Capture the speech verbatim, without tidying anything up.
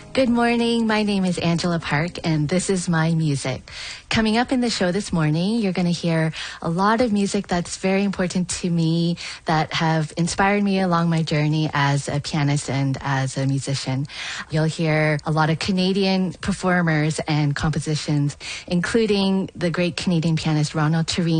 Good morning. My name is Angela Park, and this is my music. Coming up in the show this morning, you're going to hear a lot of music that's very important to me, that have inspired me along my journey as a pianist and as a musician. You'll hear a lot of Canadian performers and compositions, including the great Canadian pianist Ronald Turenne.